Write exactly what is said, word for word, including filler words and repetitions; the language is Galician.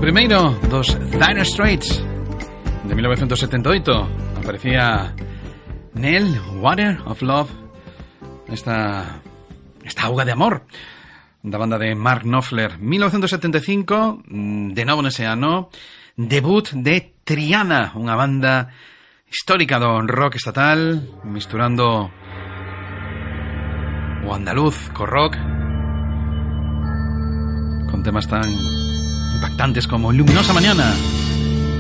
primeiro dos Dire Straits de mil novecientos setenta e oito aparecía nel Water of Love, esta esta auga de amor da banda de Mark Knopfler. Mil novecientos setenta e cinco, de novo nese ano, debut de Triana, unha banda histórica do rock estatal, misturando o andaluz co rock, con temas tan impactantes como Luminosa Mañana.